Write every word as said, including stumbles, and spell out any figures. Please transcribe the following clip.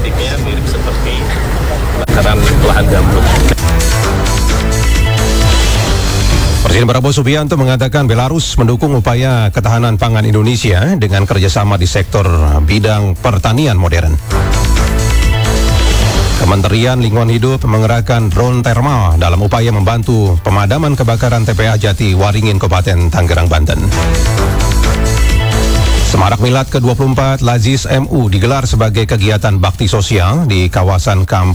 karakteristiknya mirip seperti bakaran lahan gambut. Presiden Prabowo Subianto mengatakan Belarus mendukung upaya ketahanan pangan Indonesia dengan kerjasama di sektor bidang pertanian modern. Kementerian Lingkungan Hidup mengerahkan drone thermal dalam upaya membantu pemadaman kebakaran T P A Jati Waringin, Kabupaten Tangerang, Banten. Semarak Milad ke dua puluh empat Lazis M U digelar sebagai kegiatan bakti sosial di kawasan Kampung